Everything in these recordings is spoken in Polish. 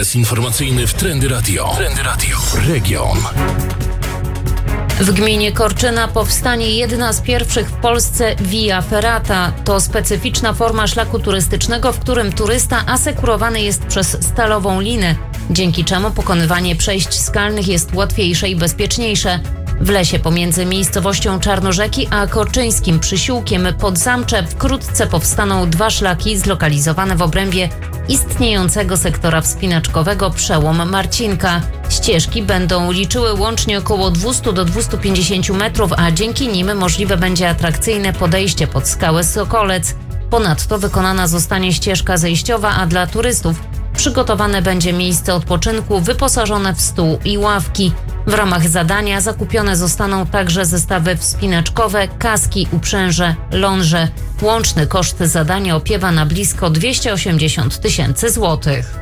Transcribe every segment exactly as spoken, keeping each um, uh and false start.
Czas informacyjny w Trendy Radio. Trendy Radio. Region. W gminie Korczyna powstanie jedna z pierwszych w Polsce Via Ferrata. To specyficzna forma szlaku turystycznego, w którym turysta asekurowany jest przez stalową linę, dzięki czemu pokonywanie przejść skalnych jest łatwiejsze i bezpieczniejsze. W lesie pomiędzy miejscowością Czarnorzeki a korczyńskim Przysiłkiem pod Zamcze wkrótce powstaną dwa szlaki zlokalizowane w obrębie istniejącego sektora wspinaczkowego Przełom Marcinka. Ścieżki będą liczyły łącznie około dwieście do dwustu pięćdziesięciu metrów, a dzięki nim możliwe będzie atrakcyjne podejście pod skałę Sokolec. Ponadto wykonana zostanie ścieżka zejściowa, a dla turystów przygotowane będzie miejsce odpoczynku wyposażone w stół i ławki. W ramach zadania zakupione zostaną także zestawy wspinaczkowe, kaski, uprzęże, ląże. Łączny koszt zadania opiewa na blisko dwieście osiemdziesiąt tysięcy złotych.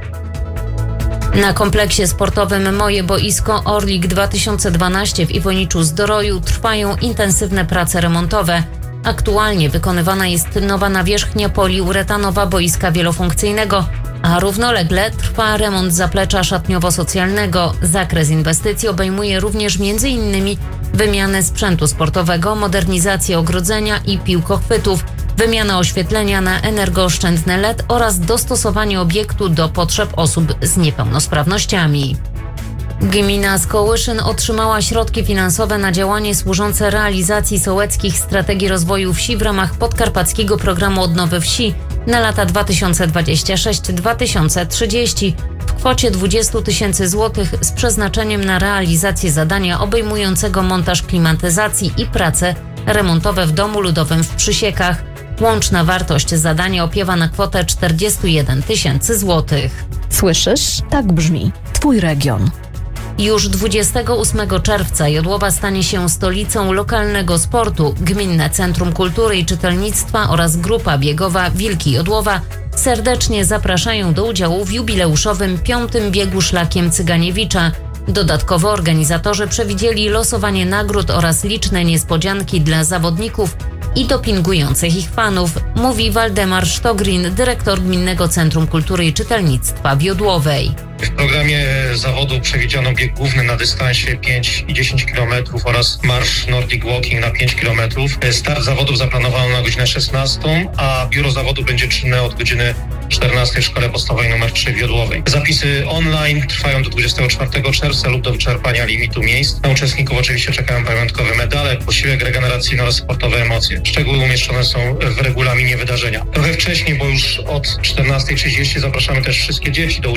Na kompleksie sportowym Moje Boisko Orlik dwa tysiące dwanaście w Iwoniczu-Zdroju trwają intensywne prace remontowe. Aktualnie wykonywana jest nowa nawierzchnia poliuretanowa boiska wielofunkcyjnego, a równolegle trwa remont zaplecza szatniowo-socjalnego. Zakres inwestycji obejmuje również m.in. wymianę sprzętu sportowego, modernizację ogrodzenia i piłkochwytów, wymianę oświetlenia na energooszczędne L E D oraz dostosowanie obiektu do potrzeb osób z niepełnosprawnościami. Gmina Skołyszyn otrzymała środki finansowe na działanie służące realizacji sołeckich strategii rozwoju wsi w ramach podkarpackiego programu odnowy wsi na lata dwa tysiące dwudziesty szósty do dwa tysiące trzydziestego w kwocie dwadzieścia tysięcy złotych z przeznaczeniem na realizację zadania obejmującego montaż klimatyzacji i prace remontowe w Domu Ludowym w Przysiekach. Łączna wartość zadania opiewa na kwotę czterdzieści jeden tysięcy złotych. Słyszysz? Tak brzmi Twój region. Już dwudziestego ósmego czerwca Jodłowa stanie się stolicą lokalnego sportu. Gminne Centrum Kultury i Czytelnictwa oraz grupa biegowa Wilki Jodłowa serdecznie zapraszają do udziału w jubileuszowym piątym biegu szlakiem Cyganiewicza. Dodatkowo organizatorzy przewidzieli losowanie nagród oraz liczne niespodzianki dla zawodników i dopingujących ich fanów, mówi Waldemar Sztogrin, dyrektor Gminnego Centrum Kultury i Czytelnictwa w Jodłowej. W programie zawodu przewidziano bieg główny na dystansie pięć i dziesięć kilometrów oraz marsz Nordic Walking na pięć kilometrów. Start zawodów zaplanowano na godzinę szesnastą, a biuro zawodu będzie czynne od godziny czternastej w Szkole Podstawowej nr trzy w Jodłowej. Zapisy online trwają do dwudziestego czwartego czerwca lub do wyczerpania limitu miejsc. Na uczestników oczywiście czekają pamiątkowe medale, posiłek regeneracyjny oraz sportowe emocje. Szczegóły umieszczone są w regulaminie wydarzenia. Trochę wcześniej, bo już od czternastej trzydzieści zapraszamy też wszystkie dzieci do udziału